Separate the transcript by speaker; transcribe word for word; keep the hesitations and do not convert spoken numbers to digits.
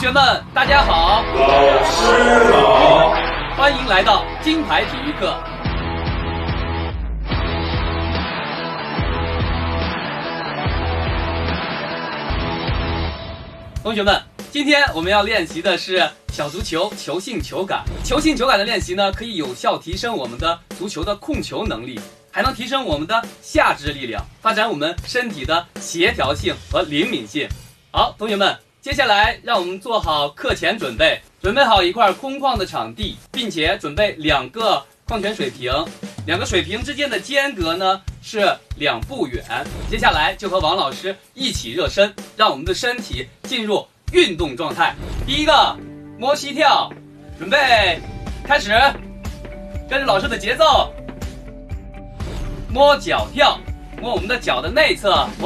Speaker 1: 学们，大家好！
Speaker 2: 老师好！
Speaker 1: 欢迎来到金牌体育课。同学们，今天我们要练习的是小足球球性球感。球性球感的练习呢，可以有效提升我们的足球的控球能力，还能提升我们的下肢力量，发展我们身体的协调性和灵敏性。好，同学们，接下来让我们做好课前准备，准备好一块空旷的场地，并且准备两个矿泉水瓶，两个水瓶之间的间隔呢是两步远。接下来就和王老师一起热身，让我们的身体进入运动状态。第一个摸膝跳，准备开始，跟着老师的节奏，摸脚跳，摸我们的脚的内侧。